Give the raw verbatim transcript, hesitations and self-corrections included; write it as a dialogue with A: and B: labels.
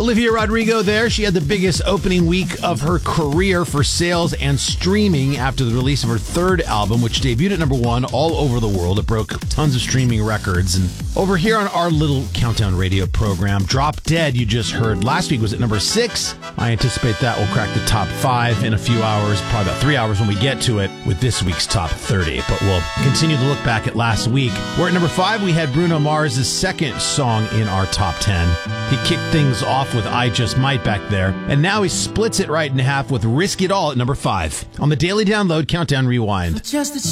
A: Olivia Rodrigo there. She had the biggest opening week of her career for sales and streaming after the release of her third album, which debuted at number one all over the world. It broke tons of streaming records. And over here on our little Countdown Radio program, Drop Dead, you just heard last week, was at number six. I anticipate that will crack the top five in a few hours, probably about three hours when we get to it with this week's top thirty. But we'll continue to look back at last week, where at number five we had Bruno Mars' second song in our top ten. He kicked things off with I Just Might back there, and now he splits it right in half with Risk It All at number five. On the Daily Download Countdown Rewind.
B: Just